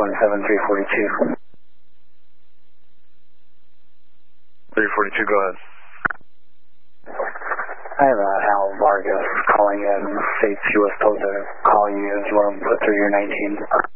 217-342. 342, go ahead. I have Al Vargas calling in. States he was told to call you as well, put through your 19.